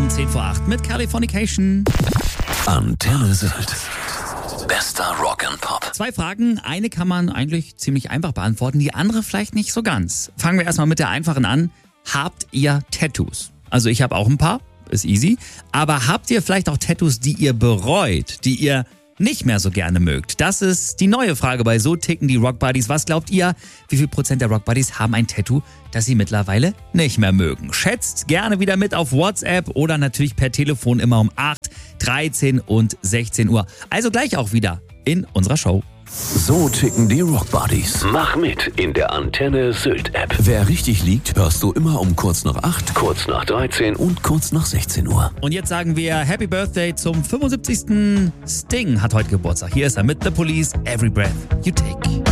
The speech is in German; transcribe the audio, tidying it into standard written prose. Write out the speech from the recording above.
um 7:10 mit Californication. Antenne Sylt. Bester Rock and Pop. 2 Fragen, eine kann man eigentlich ziemlich einfach beantworten, die andere vielleicht nicht so ganz. Fangen wir erstmal mit der einfachen an. Habt ihr Tattoos? Also ich habe auch ein paar, ist easy. Aber habt ihr vielleicht auch Tattoos, die ihr bereut, die ihr nicht mehr so gerne mögt? Das ist die neue Frage bei So ticken die Rock Buddies. Was glaubt ihr, wie viel Prozent der Rock Buddies haben ein Tattoo, das sie mittlerweile nicht mehr mögen? Schätzt gerne wieder mit auf WhatsApp oder natürlich per Telefon immer um 8, 13 und 16 Uhr. Also gleich auch wieder in unserer Show. So ticken die Rock Buddies. Mach mit in der Antenne Sylt App. Wer richtig liegt, hörst du immer um kurz nach 8, Kurz nach 13 und kurz nach 16 Uhr. Und jetzt sagen wir Happy Birthday zum 75. Sting hat heute Geburtstag. Hier ist er mit The Police, Every Breath You Take.